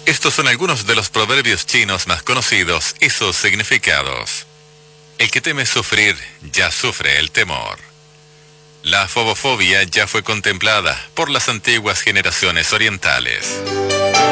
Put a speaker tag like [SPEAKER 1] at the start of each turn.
[SPEAKER 1] Estos son algunos de los proverbios chinos más conocidos y sus significados. El que teme sufrir, ya sufre el temor. La fobofobia ya fue contemplada por las antiguas generaciones orientales.